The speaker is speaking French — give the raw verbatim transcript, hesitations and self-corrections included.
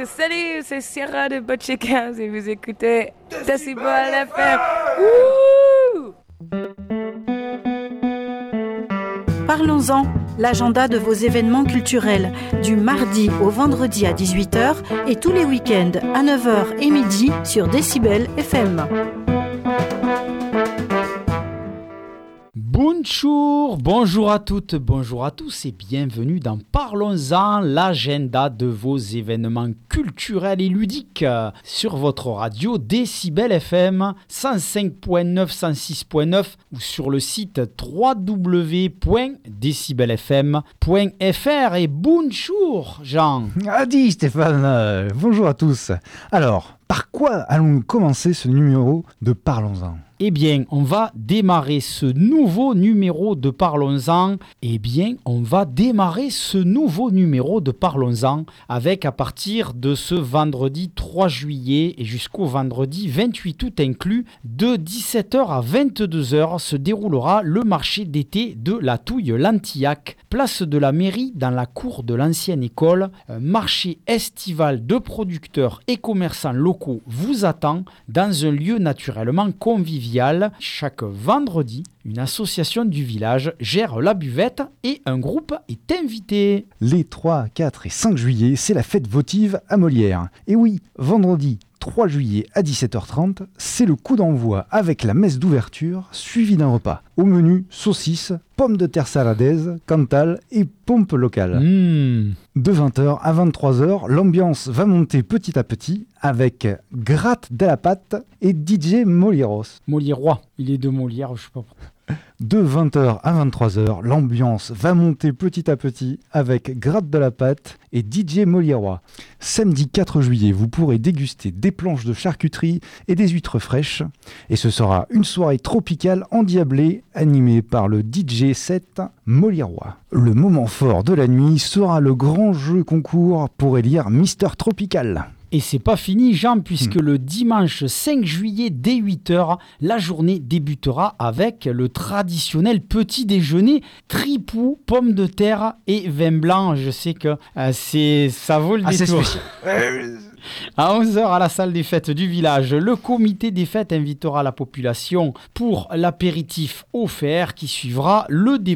Salut, c'est Sierra de Botchiquins et vous écoutez Decibel F M. Wouh! Parlons-en, l'agenda de vos événements culturels, du mardi au vendredi à dix-huit heures et tous les week-ends à neuf heures et midi sur Decibel F M. Bonjour, bonjour à toutes, bonjour à tous et bienvenue dans Parlons-en, l'agenda de vos événements culturels et ludiques sur votre radio Decibel F M cent cinq point neuf, cent six point neuf ou sur le site w w w point decibel f m point f r. Et bonjour Jean. Adi Stéphane, euh, bonjour à tous. Alors, par quoi allons-nous commencer ce numéro de Parlons-en ? Eh bien, on va démarrer ce nouveau numéro de Parlons-en. Eh bien, on va démarrer ce nouveau numéro de Parlons-en avec, à partir de ce vendredi trois juillet et jusqu'au vendredi vingt-huit août inclus, de dix-sept heures à vingt-deux heures se déroulera le marché d'été de la Touille-Lantillac, place de la mairie dans la cour de l'ancienne école. Un marché estival de producteurs et commerçants locaux vous attend dans un lieu naturellement convivial. Chaque vendredi, une association du village gère la buvette et un groupe est invité. Les trois, quatre et cinq juillet, c'est la fête votive à Molière. Et oui, vendredi trois juillet à dix-sept heures trente, c'est le coup d'envoi avec la messe d'ouverture suivie d'un repas. Au menu, saucisses, pommes de terre saladaise, cantal et pompe locale. Mmh. De vingt heures à vingt-trois heures, l'ambiance va monter petit à petit avec gratte de la pâte et D J Molieros. Molierois, il est de Molière, je sais pas pourquoi. De vingt heures à vingt-trois heures, l'ambiance va monter petit à petit avec gratte de la pâte et D J Molierois. Samedi quatre juillet, vous pourrez déguster des planches de charcuterie et des huîtres fraîches. Et ce sera une soirée tropicale endiablée animée par le D J set Molierois. Le moment fort de la nuit sera le grand jeu concours pour élire Mister Tropical. Et c'est pas fini, Jean, puisque mmh. le dimanche cinq juillet dès huit heures, la journée débutera avec le traditionnel petit déjeuner tripou, pommes de terre et vin blanc. Je sais que euh, c'est ça vaut le ah, détour. C'est spécial. À onze heures à la salle des fêtes du village, le comité des fêtes invitera la population pour l'apéritif offert qui suivra le départ